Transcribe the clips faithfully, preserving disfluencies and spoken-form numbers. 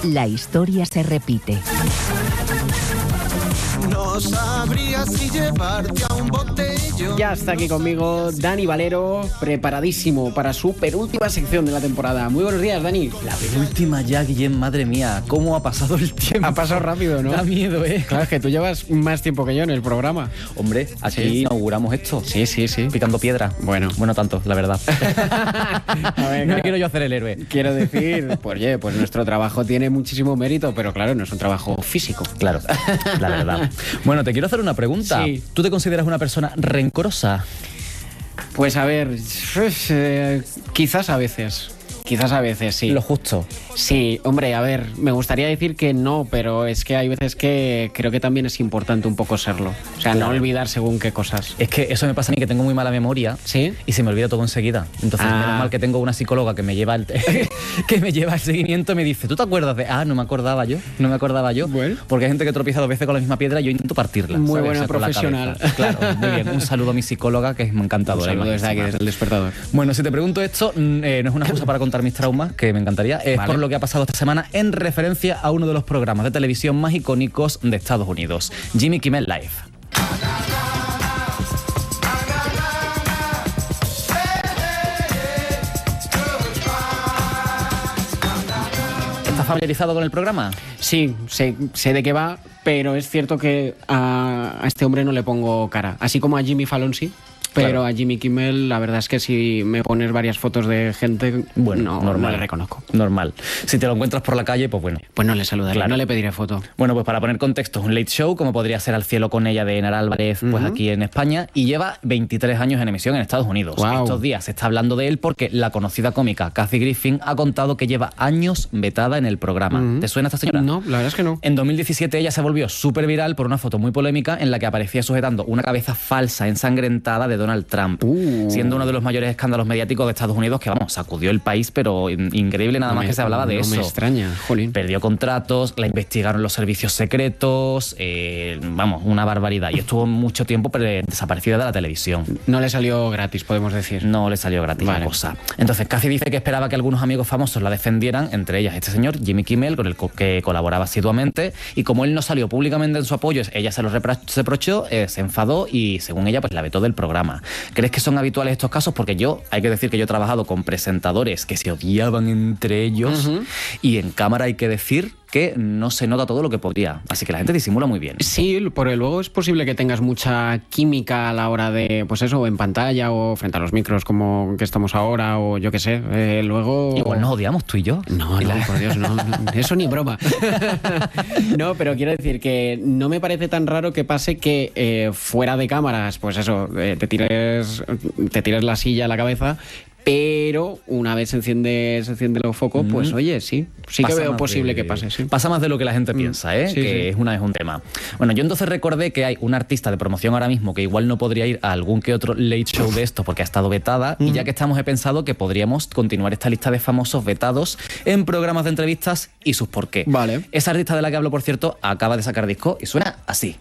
La historia se repite. No sabría si llevarte a un botellón. Ya está aquí conmigo Dani Valero, preparadísimo para su penúltima sección de la temporada. Muy buenos días, Dani. La penúltima ya, Guillem, madre mía, cómo ha pasado el tiempo. Ha pasado rápido, ¿no? Da miedo, ¿eh? Claro, es que tú llevas más tiempo que yo en el programa. Hombre, aquí Sí. inauguramos esto. Sí, sí, sí. Picando piedra. Bueno. Bueno, tanto, la verdad. A ver, No claro. quiero yo hacer el héroe. Quiero decir, pues oye, pues nuestro trabajo tiene muchísimo mérito, pero claro, no es un trabajo físico. Claro, la verdad. Bueno, te quiero hacer una pregunta. Sí. ¿Tú te consideras una persona rencorosa? Pues a ver, eh, quizás a veces. Quizás a veces, sí. Lo justo. Sí, hombre, a ver, me gustaría decir que no, pero es que hay veces que creo que también es importante un poco serlo. O sea, Claro. no olvidar según qué cosas. Es que eso me pasa a mí, que tengo muy mala memoria. ¿Sí? Y se me olvida todo enseguida. Entonces, Ah. menos mal que tengo una psicóloga que me lleva el que me lleva el seguimiento y me dice, ¿tú te acuerdas de...? Ah, no me acordaba yo, no me acordaba yo. Bueno. Porque hay gente que tropieza dos veces con la misma piedra y yo intento partirla. Muy ¿sabes? buena O sea, con la profesional. cabeza. Claro, muy bien. Un saludo a mi psicóloga, que es encantadora. Un saludo desde aquí, majísima. desde el despertador. Bueno, si te pregunto esto, mm, eh, no es una excusa para contar mis traumas, que me encantaría, es Vale. por lo que ha pasado esta semana en referencia a uno de los programas de televisión más icónicos de Estados Unidos, Jimmy Kimmel Live. ¿Estás familiarizado con el programa? Sí, sé, sé de qué va, pero es cierto que a, a este hombre no le pongo cara. Así como a Jimmy Fallon sí, pero Claro. a Jimmy Kimmel la verdad es que si me pones varias fotos de gente, Bueno, no, normal. no le reconozco. Normal. Si te lo encuentras por la calle, pues bueno. Pues no le saludaré, Claro. no le pediré foto. Bueno, pues para poner contexto, es un late show, como podría ser Al cielo con ella de Enar Álvarez, pues Ujú. aquí en España, y lleva veintitrés años en emisión en Estados Unidos. Guau. Estos días se está hablando de él porque la conocida cómica Kathy Griffin ha contado que lleva años vetada en el programa. Ujú. ¿Te suena esta señora? No, la verdad es que no. En dos mil diecisiete ella se volvió súper viral por una foto muy polémica en la que aparecía sujetando una cabeza falsa ensangrentada de Donald Trump, Uh. siendo uno de los mayores escándalos mediáticos de Estados Unidos que, vamos, sacudió el país, pero in- increíble nada No más me- que se hablaba de no eso. me extraña, jolín. Perdió contratos, la investigaron los servicios secretos, eh, vamos, una barbaridad. Y estuvo mucho tiempo pre- desaparecida de la televisión. No le salió gratis, podemos decir. No le salió gratis Vale. la cosa. Entonces, Kathy dice que esperaba que algunos amigos famosos la defendieran, entre ellas este señor, Jimmy Kimmel, con el co- que colaboraba asiduamente. Y como él no salió públicamente en su apoyo, ella se lo repro- se reprochó, eh, se enfadó y, según ella, pues la vetó del programa. ¿Crees que son habituales estos casos? Porque yo, hay que decir que yo he trabajado con presentadores que se odiaban entre ellos, Ujú. y en cámara hay que decir que no se nota todo lo que podría. Así que la gente disimula muy bien. Sí, porque luego es posible que tengas mucha química a la hora de, pues eso, en pantalla o frente a los micros como que estamos ahora o yo qué sé. Eh, luego... Igual nos odiamos tú y yo. No, Y no, la- por Dios, no, no, eso ni broma. No, pero quiero decir que no me parece tan raro que pase que eh, fuera de cámaras, pues eso, eh, te tires te tires la silla a la cabeza, pero una vez se enciende, se enciende el foco, pues Mm. oye, sí, sí que Pasa veo más posible de- que pase, sí. Pasa más de lo que la gente Mm. piensa, ¿eh? Sí, que sí. es una es un tema. Bueno, yo entonces recordé que hay una artista de promoción ahora mismo que igual no podría ir a algún que otro late show de esto porque ha estado vetada, y ya que estamos he pensado que podríamos continuar esta lista de famosos vetados en programas de entrevistas y sus por qué. Vale. Esa artista de la que hablo, por cierto, acaba de sacar disco y suena así.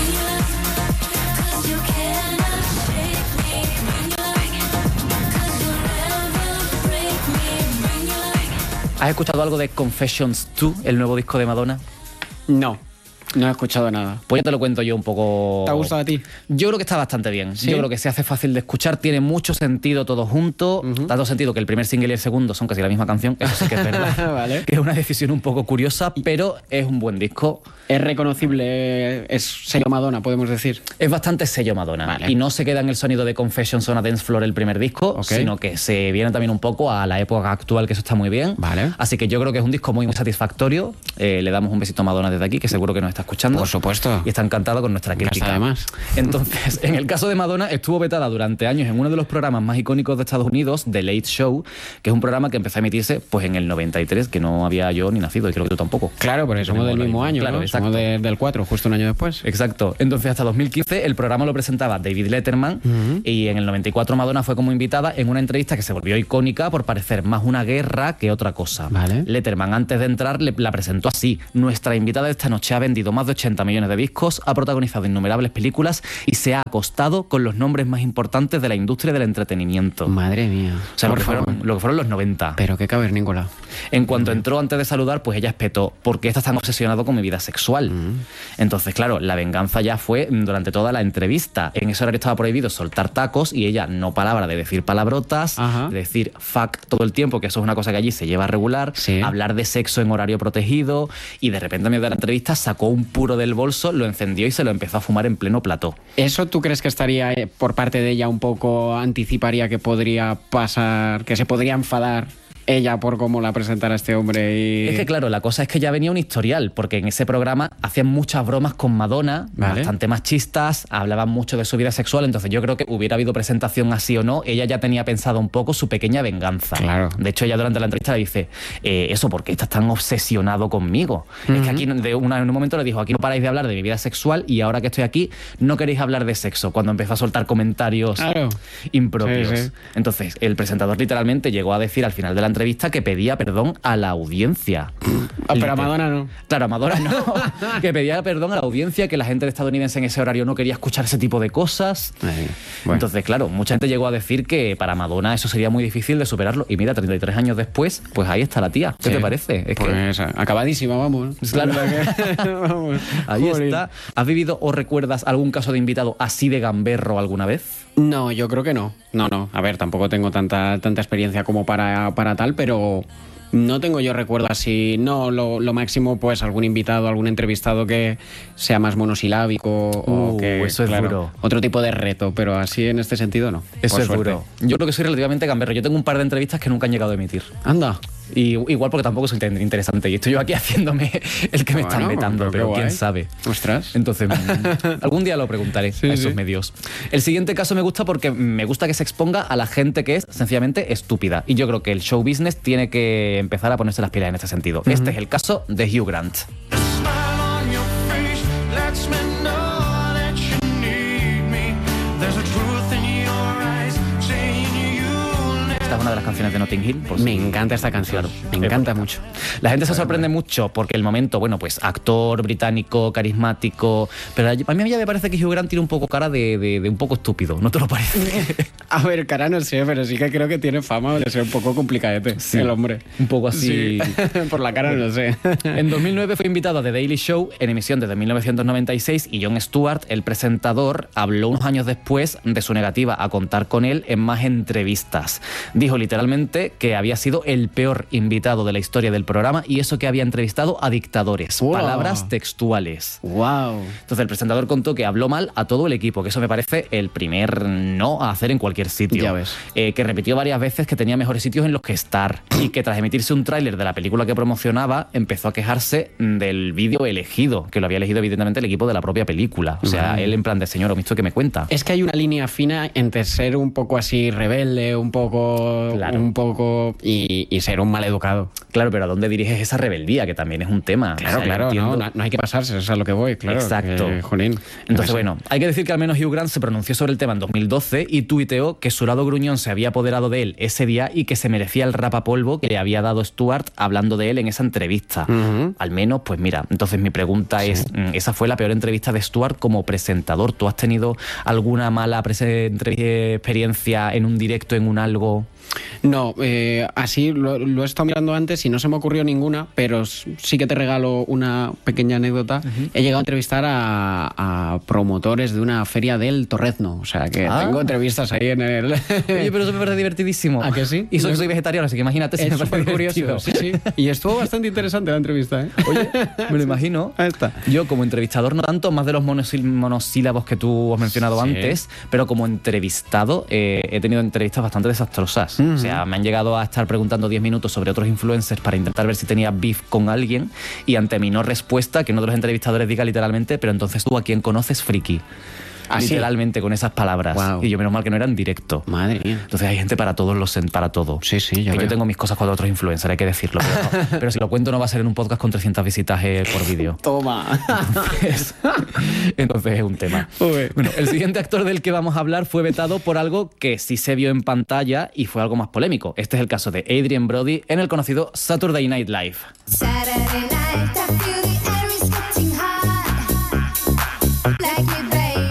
¿Has escuchado algo de Confessions dos, el nuevo disco de Madonna? No, no he escuchado nada. Pues ya te lo cuento yo un poco. ¿Te ha gustado a ti? Yo creo que está bastante bien. ¿Sí? Yo creo que se hace fácil de escuchar, tiene mucho sentido todo junto. Tanto sentido que el primer single y el segundo son casi la misma canción. Eso sí que es verdad. Vale. Que es una decisión un poco curiosa, pero es un buen disco. Es reconocible, es sello Madonna, podemos decir. Es bastante sello Madonna. Vale. Y no se queda en el sonido de Confessions on a Dance Floor el primer disco, Ok. sino que se viene también un poco a la época actual, que eso está muy bien. Vale. Así que yo creo que es un disco muy, muy satisfactorio. Eh, le damos un besito a Madonna desde aquí, que seguro que nos está escuchando. Por supuesto. Y está encantada con nuestra Casa crítica. además. Entonces, en el caso de Madonna, estuvo vetada durante años en uno de los programas más icónicos de Estados Unidos, The Late Show, que es un programa que empezó a emitirse pues en el noventa y tres, que no había yo ni nacido, y creo que tú tampoco. Claro, porque somos del mismo año, Claro, ¿no? exacto. Somos de- del cuatro, justo un año después. Exacto. Entonces, hasta dos mil quince el programa lo presentaba David Letterman, Ujú. y en el noventa y cuatro Madonna fue como invitada en una entrevista que se volvió icónica por parecer más una guerra que otra cosa. Vale. Letterman, antes de entrar, le- la presentó así: nuestra invitada de esta noche ha vendido vendido más de ochenta millones de discos, ha protagonizado innumerables películas y se ha acostado con los nombres más importantes de la industria del entretenimiento. Madre mía. O sea, lo que, fueron, lo que fueron los noventa. Pero qué cavernícola. En cuanto entró antes de saludar, pues ella espetó: ¿por qué estás tan obsesionado con mi vida sexual? Mm. Entonces, claro, la venganza ya fue durante toda la entrevista. En ese horario estaba prohibido soltar tacos y ella no palabra de decir palabrotas, Ajá. de decir fuck todo el tiempo, que eso es una cosa que allí se lleva regular, sí. hablar de sexo en horario protegido, y de repente a medio de la entrevista sacó un puro del bolso, lo encendió y se lo empezó a fumar en pleno plató. ¿Eso tú crees que estaría eh, por parte de ella un poco, anticiparía que podría pasar, que se podría enfadar ella por cómo la presentara este hombre? Y... Es que claro, la cosa es que ya venía un historial, porque en ese programa hacían muchas bromas con Madonna, ¿vale? bastante machistas, hablaban mucho de su vida sexual, entonces yo creo que hubiera habido presentación así o no, ella ya tenía pensado un poco su pequeña venganza. Claro. De hecho, ella durante la entrevista le dice, eh, eso, ¿por qué estás tan obsesionado conmigo? Uh-huh. Es que aquí de una, en un momento le dijo, aquí no paráis de hablar de mi vida sexual y ahora que estoy aquí no queréis hablar de sexo, cuando empezó a soltar comentarios claro. impropios. Sí, sí. Entonces, el presentador literalmente llegó a decir al final de la entrevista que pedía perdón a la audiencia. Ah, pero a Madonna no. Claro, a Madonna no. Que pedía perdón a la audiencia, que la gente estadounidense en ese horario no quería escuchar ese tipo de cosas. Ay, bueno. Entonces, claro, mucha gente llegó a decir que para Madonna eso sería muy difícil de superarlo. Y mira, treinta y tres años después, pues ahí está la tía. ¿Qué sí. te parece? Es pues, que... acabadísima, vamos. Claro. vamos. Ahí Joder. está. ¿Has vivido o recuerdas algún caso de invitado así de gamberro alguna vez? No, yo creo que no. No, no. A ver, tampoco tengo tanta, tanta experiencia como para, para tal, pero no tengo yo recuerdo así. No, lo, lo máximo, pues algún invitado, algún entrevistado que sea más monosilábico uh, o que, eso es claro, duro. Otro tipo de reto, pero así en este sentido no. Eso es suerte. duro. Yo creo que soy relativamente gamberro. Yo tengo un par de entrevistas que nunca han llegado a emitir. Anda. Y igual porque tampoco soy tan interesante y estoy yo aquí haciéndome el que me bueno, están vetando, pero, pero quién sabe. Ostras. Entonces, algún día lo preguntaré sí, a esos sí. medios. El siguiente caso me gusta porque me gusta que se exponga a la gente que es sencillamente estúpida. Y yo creo que el show business tiene que empezar a ponerse las pilas en este sentido. Uh-huh. Este es el caso de Hugh Grant. Esta es una de las canciones de Notting Hill. Me si... encanta esta canción, claro, me encanta bonita. mucho. La gente se sorprende mucho porque el momento, bueno, pues actor británico, carismático, pero a mí ya me parece que Hugh Grant tiene un poco cara de, de, de un poco estúpido, ¿no te lo parece? A ver, cara no sé, pero sí que creo que tiene fama de ser un poco complicadete, sí, el hombre. Un poco así. Sí. Por la cara no sé. En dos mil nueve fue invitado a The Daily Show en emisión desde mil novecientos noventa y seis y Jon Stewart, el presentador, habló unos años después de su negativa a contar con él en más entrevistas. Dijo literalmente que había sido el peor invitado de la historia del programa y eso que había entrevistado a dictadores. Wow. Palabras textuales. Wow. Entonces el presentador contó que habló mal a todo el equipo, que eso me parece el primer no a hacer en cualquier sitio. Ya ves. Eh, que repitió varias veces que tenía mejores sitios en los que estar y que tras emitirse un tráiler de la película que promocionaba empezó a quejarse del vídeo elegido, que lo había elegido evidentemente el equipo de la propia película. O sea, uh-huh. él en plan de señor, ¿o visto que me cuenta? Es que hay una línea fina entre ser un poco así rebelde, un poco... Claro. Un poco y, y ser un maleducado. Claro, pero ¿a dónde diriges esa rebeldía? Que también es un tema. Claro, o sea, claro, no, no hay que pasarse, eso es a lo que voy, claro. Exacto. Que, jolín. Entonces, bueno, hay que decir que al menos Hugh Grant se pronunció sobre el tema en dos mil doce y tuiteó que su lado gruñón se había apoderado de él ese día y que se merecía el rapapolvo que le había dado Stewart hablando de él en esa entrevista. Uh-huh. Al menos, pues mira, entonces mi pregunta sí. es, ¿esa fue la peor entrevista de Stewart como presentador? ¿Tú has tenido alguna mala experiencia en un directo, en un algo? No, eh, así lo, lo he estado mirando antes y no se me ocurrió ninguna, pero sí que te regalo una pequeña anécdota. Uh-huh. He llegado a entrevistar a, a promotores de una feria del Torrezno, o sea que ah. tengo entrevistas ahí en el... Oye, pero eso me parece divertidísimo. ¿A que sí? Y soy, soy vegetariano, así que imagínate si es me parece curioso. Sí, sí. Y estuvo bastante interesante la entrevista, ¿eh? Oye, me lo imagino. Ahí está. Yo como entrevistador no tanto, más de los monosil- monosílabos que tú has mencionado sí. antes, pero como entrevistado eh, he tenido entrevistas bastante desastrosas. Uh-huh. O sea, me han llegado a estar preguntando diez minutos sobre otros influencers para intentar ver si tenía beef con alguien y ante mi no respuesta, que uno de los entrevistadores diga literalmente, pero entonces tú a quién conoces, friki. ¿Ah, literalmente sí? Con esas palabras. Wow. Y yo menos mal que no era en directo. Madre mía. Entonces hay gente para todos los para todo. Sí, sí, ya que veo. Yo tengo mis cosas con otros influencers, hay que decirlo. Pero, no. Pero si lo cuento no va a ser en un podcast con trescientas visitas eh, por vídeo. Toma. Entonces, entonces es un tema. Uy. Bueno, el siguiente actor del que vamos a hablar fue vetado por algo que sí se vio en pantalla y fue algo más polémico. Este es el caso de Adrien Brody en el conocido Saturday Night Live. Saturday night, I feel the air is getting high.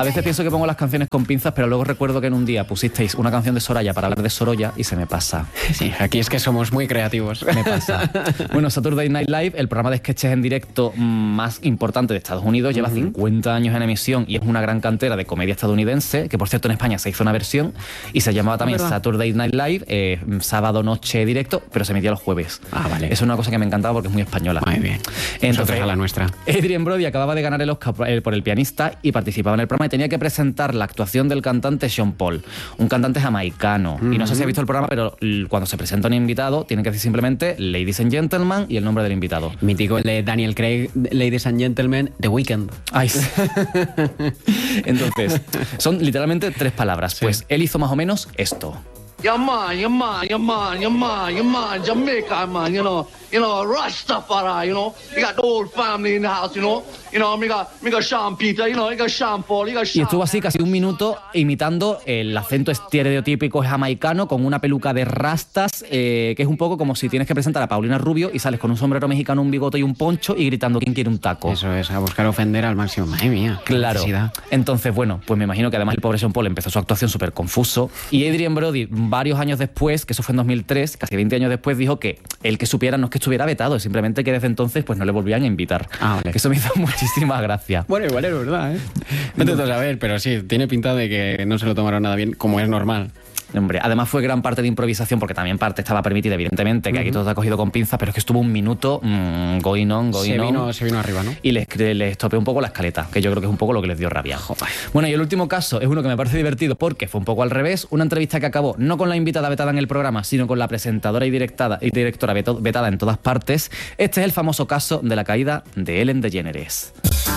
A veces pienso que pongo las canciones con pinzas, pero luego recuerdo que en un día pusisteis una canción de Soraya para hablar de Sorolla y se me pasa. Sí, aquí es que somos muy creativos. Me pasa. Bueno, Saturday Night Live, el programa de sketches en directo más importante de Estados Unidos, lleva uh-huh. cincuenta años en emisión y es una gran cantera de comedia estadounidense, que por cierto en España se hizo una versión y se llamaba también Saturday Night Live, eh, sábado noche directo, pero se emitía los jueves. Ah, vale. Eso es una cosa que me encantaba porque es muy española. Muy bien. Entonces, a la nuestra. Adrien Brody acababa de ganar el Oscar por El pianista y participaba en el programa y tenía que presentar la actuación del cantante Sean Paul, un cantante jamaicano. Uh-huh. Y no sé si has visto el programa, pero cuando se presenta un invitado tienen que decir simplemente Ladies and Gentlemen y el nombre del invitado. Mítico el de Daniel Craig, Ladies and Gentlemen, The Weeknd. Ay, sí. Entonces, son literalmente tres palabras. Sí. Pues él hizo más o menos esto. Yeah, man, yeah, man, yeah, man, yeah, man, yeah, man, Jamaica, man, you know, you know, Rastafari, you know, you got the whole family in the house, you know, you know, me got, me got Sean Peter, you know, you got Sean Paul, you got Sean... Y estuvo así casi un minuto imitando el acento estereotípico jamaicano con una peluca de rastas, eh, que es un poco como si tienes que presentar a Paulina Rubio y sales con un sombrero mexicano, un bigote y un poncho y gritando ¿quién quiere un taco? Eso es, a buscar ofender al máximo. Madre mía. Claro. Necesidad. Entonces, bueno, pues me imagino que además el pobre Sean Paul empezó su actuación súper confuso y Adrien Brody, varios años después, que eso fue en dos mil tres, casi veinte años después, dijo que el que supiera no es que estuviera vetado, simplemente que desde entonces pues no le volvían a invitar. Ah, vale. Que eso me hizo muchísima gracia. Bueno, igual es verdad, ¿eh? No te a ver, pero sí, tiene pinta de que no se lo tomaron nada bien, como es normal. Hombre, además fue gran parte de improvisación, porque también parte estaba permitida, evidentemente, que uh-huh. aquí todo está cogido con pinzas, pero es que estuvo un minuto mmm, going on, going se on. Vino, se vino arriba, ¿no? Y les, les topeó un poco la escaleta, que yo creo que es un poco lo que les dio rabia. Joder. Bueno, y el último caso es uno que me parece divertido porque fue un poco al revés. Una entrevista que acabó no con la invitada vetada en el programa, sino con la presentadora y, directada, y directora vetada en todas partes. Este es el famoso caso de la caída de Ellen DeGeneres.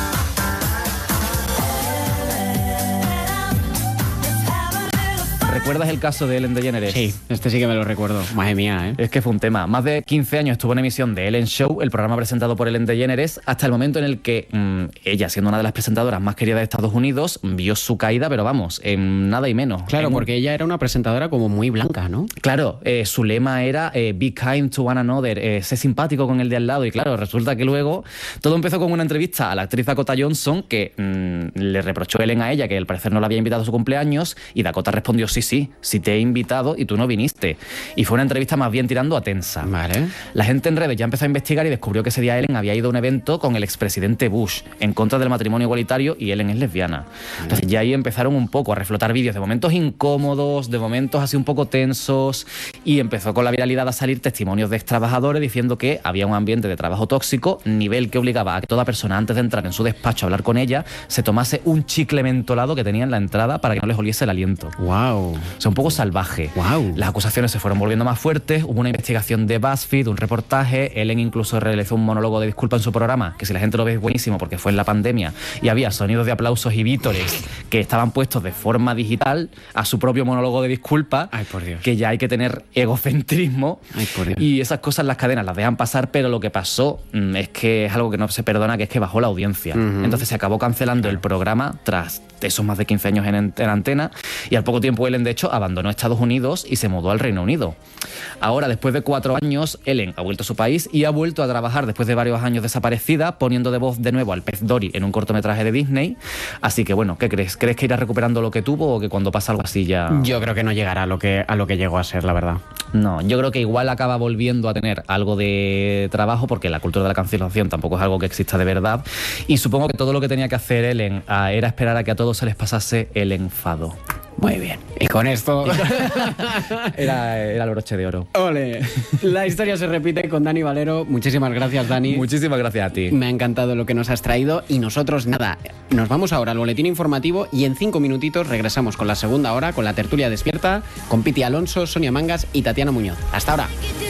¿Recuerdas el caso de Ellen DeGeneres? Sí, este sí que me lo recuerdo. Madre mía, ¿eh? Es que fue un tema. Más de quince años estuvo en emisión de Ellen Show, el programa presentado por Ellen DeGeneres, hasta el momento en el que mmm, ella, siendo una de las presentadoras más queridas de Estados Unidos, vio su caída, pero vamos, en nada y menos. Claro, en... porque ella era una presentadora como muy blanca, ¿no? Claro, eh, su lema era eh, be kind to one another, eh, sé simpático con el de al lado. Y claro, resulta que luego todo empezó con una entrevista a la actriz Dakota Johnson, que mmm, le reprochó Ellen a ella que al parecer no la había invitado a su cumpleaños, y Dakota respondió sí, sí, si te he invitado y tú no viniste. Y fue una entrevista más bien tirando a tensa. Vale. La gente en redes ya empezó a investigar y descubrió que ese día Ellen había ido a un evento con el expresidente Bush en contra del matrimonio igualitario y Ellen es lesbiana. Entonces ya ahí empezaron un poco a reflotar vídeos de momentos incómodos, de momentos así un poco tensos, y empezó con la viralidad a salir testimonios de ex trabajadores diciendo que había un ambiente de trabajo tóxico, nivel que obligaba a que toda persona antes de entrar en su despacho a hablar con ella se tomase un chicle mentolado que tenía en la entrada para que no les oliese el aliento. Wow. O sea, un poco salvaje. Wow. Las acusaciones se fueron volviendo más fuertes, hubo una investigación de BuzzFeed, un reportaje, Ellen incluso realizó un monólogo de disculpa en su programa, que si la gente lo ve es buenísimo porque fue en la pandemia y había sonidos de aplausos y vítores que estaban puestos de forma digital a su propio monólogo de disculpa. Ay, por Dios. Que ya hay que tener egocentrismo. Ay, por Dios. Y esas cosas las cadenas las dejan pasar, pero lo que pasó mmm, es que es algo que no se perdona, que es que bajó la audiencia. Uh-huh. Entonces se acabó cancelando el programa tras esos más de quince años en, en antena, y al poco tiempo Ellen de hecho abandonó Estados Unidos y se mudó al Reino Unido. Ahora, después de cuatro años, Ellen ha vuelto a su país y ha vuelto a trabajar después de varios años desaparecida, poniendo de voz de nuevo al pez Dory en un cortometraje de Disney. Así que bueno, ¿qué crees? ¿Crees que irá recuperando lo que tuvo o que cuando pasa algo así ya...? Yo creo que no llegará a lo que, a lo que llegó a ser, la verdad. No, yo creo que igual acaba volviendo a tener algo de trabajo, porque la cultura de la cancelación tampoco es algo que exista de verdad, y supongo que todo lo que tenía que hacer Ellen uh, era esperar a que a todos se les pasase el enfado. Muy bien. Y con esto... era, era el broche de oro. ¡Ole! La historia se repite con Dani Valero. Muchísimas gracias, Dani. Muchísimas gracias a ti. Me ha encantado lo que nos has traído. Y nosotros, nada, nos vamos ahora al boletín informativo y en cinco minutitos regresamos con la segunda hora, con la tertulia despierta, con Piti Alonso, Sonia Mangas y Tatiana Muñoz. Hasta ahora.